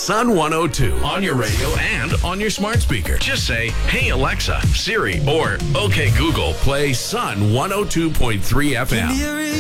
Sun 102 on your radio and on your smart speaker. Just say, "Hey Alexa, Siri," or "Okay Google, play Sun 102.3 FM."